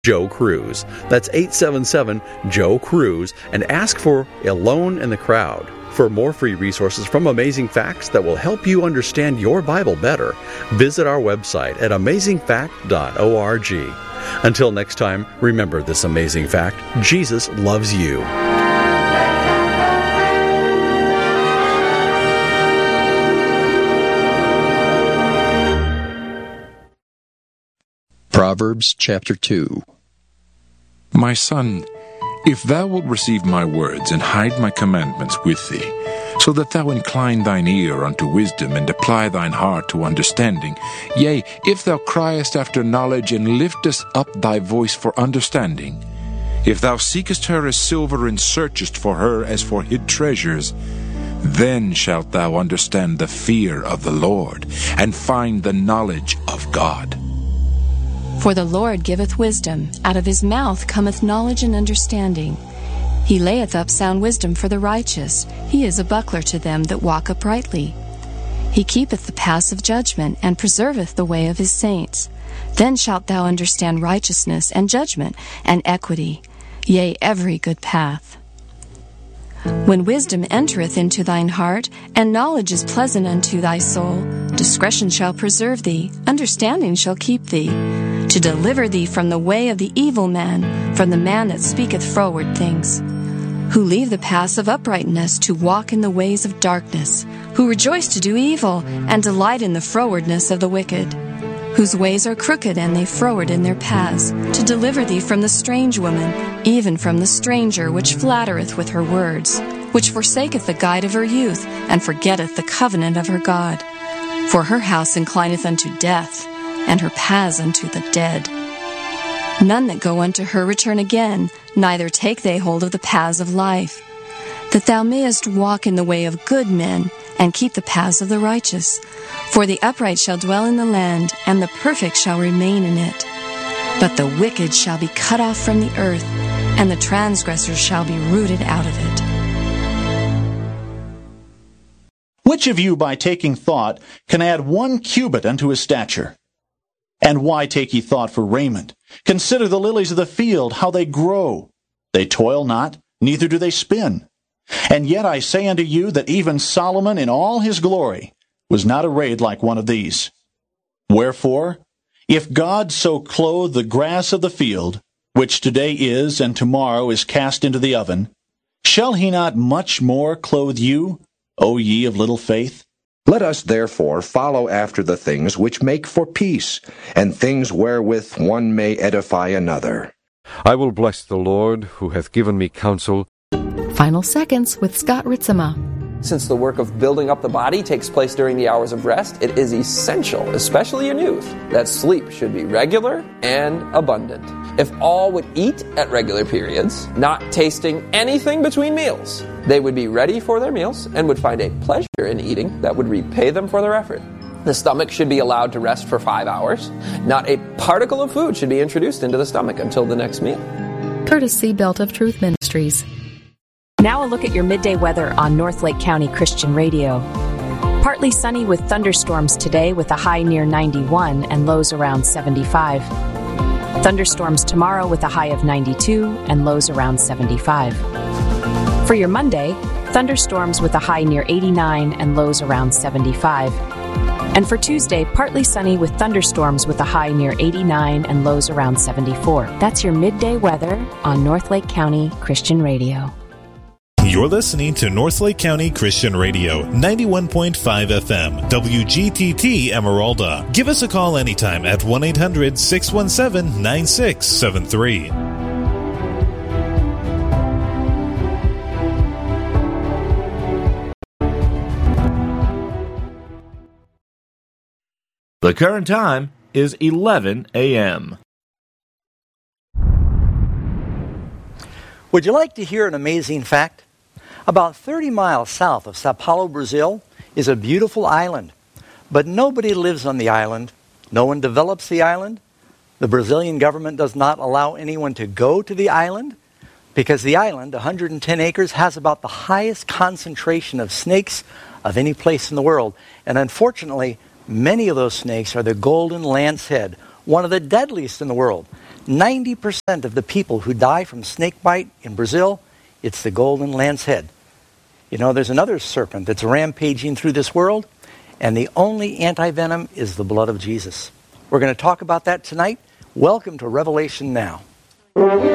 Joe Cruz. That's 877-JOE-CRUISE, and ask for Alone in the Crowd. For more free resources from Amazing Facts that will help you understand your Bible better, visit our website at amazingfact.org. Until next time, remember this amazing fact: Jesus loves you. Proverbs chapter 2. My son, if thou wilt receive my words and hide my commandments with thee, so that thou incline thine ear unto wisdom and apply thine heart to understanding, yea, if thou criest after knowledge and liftest up thy voice for understanding, if thou seekest her as silver and searchest for her as for hid treasures, then shalt thou understand the fear of the Lord and find the knowledge of God. For the Lord giveth wisdom, out of his mouth cometh knowledge and understanding. He layeth up sound wisdom for the righteous. He is a buckler to them that walk uprightly. He keepeth the paths of judgment, and preserveth the way of his saints. Then shalt thou understand righteousness, and judgment, and equity, yea, every good path. When wisdom entereth into thine heart, and knowledge is pleasant unto thy soul, discretion shall preserve thee, understanding shall keep thee, to deliver thee from the way of the evil man, from the man that speaketh froward things, who leave the paths of uprightness to walk in the ways of darkness, who rejoice to do evil, and delight in the frowardness of the wicked, whose ways are crooked, and they froward in their paths, to deliver thee from the strange woman, even from the stranger which flattereth with her words, which forsaketh the guide of her youth, and forgetteth the covenant of her God. For her house inclineth unto death, and her paths unto the dead. None that go unto her return again, neither take they hold of the paths of life, that thou mayest walk in the way of good men, and keep the paths of the righteous. For the upright shall dwell in the land, and the perfect shall remain in it. But the wicked shall be cut off from the earth, and the transgressors shall be rooted out of it. Which of you, by taking thought, can add 1 cubit unto his stature? And why take ye thought for raiment? Consider the lilies of the field, how they grow. They toil not, neither do they spin. And yet I say unto you that even Solomon in all his glory was not arrayed like one of these. Wherefore, if God so clothe the grass of the field, which today is and tomorrow is cast into the oven, shall he not much more clothe you, O ye of little faith? Let us therefore follow after the things which make for peace, and things wherewith one may edify another. I will bless the Lord, who hath given me counsel. Final Seconds with Scott Ritzema. Since the work of building up the body takes place during the hours of rest, it is essential, especially in youth, that sleep should be regular and abundant. If all would eat at regular periods, not tasting anything between meals, they would be ready for their meals and would find a pleasure in eating that would repay them for their effort. The stomach should be allowed to rest for 5 hours. Not a particle of food should be introduced into the stomach until the next meal. Courtesy Belt of Truth Ministries. Now a look at your midday weather on North Lake County Christian Radio. Partly sunny with thunderstorms today with a high near 91 and lows around 75. Thunderstorms tomorrow with a high of 92 and lows around 75. For your Monday, thunderstorms with a high near 89 and lows around 75. And for Tuesday, partly sunny with thunderstorms with a high near 89 and lows around 74. That's your midday weather on North Lake County Christian Radio. You're listening to North Lake County Christian Radio, 91.5 FM, WGTT Emeralda. Give us a call anytime at 1-800-617-9673. The current time is 11 a.m. Would you like to hear an amazing fact? About 30 miles south of Sao Paulo, Brazil, is a beautiful island. But nobody lives on the island. No one develops the island. The Brazilian government does not allow anyone to go to the island because the island, 110 acres, has about the highest concentration of snakes of any place in the world. And unfortunately, many of those snakes are the golden lancehead, one of the deadliest in the world. 90% of the people who die from snake bite in Brazil, it's the golden lancehead. You know, there's another serpent that's rampaging through this world, and the only anti-venom is the blood of Jesus. We're going to talk about that tonight. Welcome to Revelation Now.